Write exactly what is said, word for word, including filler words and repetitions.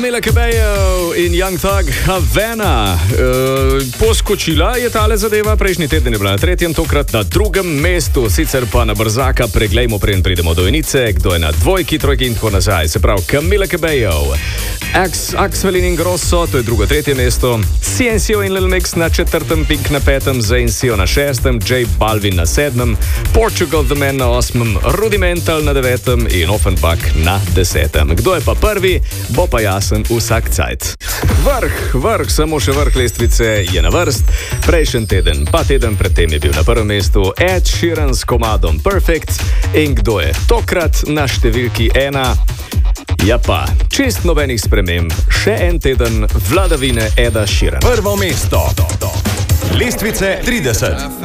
Camila Cabello in Young Thug Havana. E, poskočila je tale zadeva, prejšnji teden je bila na tretjem, tokrat na drugem mestu, sicer pa na brzaka. Preglejmo, preden pridemo do enice, kdo je na dvojki, trojki in tako nazaj. Se pravi, Camila Cabello, Axel Ingrosso, to je drugo, tretje mesto, Ciencio in Lil Mix na četrtem, Pink na petem, Zayncio na šestem, J Balvin na sedmem, Portugal The Man na osmem, Rudimental na devetem in Offenbach na desetem. Kdo je pa prvi, bo pa jasen vsak cajt. Vrh, vrh, samo še vrh lestvice je na vrst. Prejšnji teden, pa teden predtem je bil na prvem mestu Ed Sheeran s komadom Perfect. In kdo je tokrat na številki ena? Ja pa, čist nobenih sprememb, še en teden vladavine Eda Sheerana. Prvo mesto. Lestvice trideset.